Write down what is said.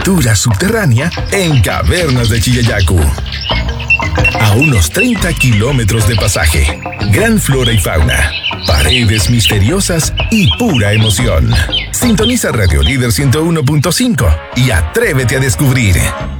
aventura subterránea en Cavernas de Chilleyacu. A unos 30 kilómetros de pasaje, gran flora y fauna, paredes misteriosas y pura emoción. Sintoniza Radio Líder 101.5 y atrévete a descubrir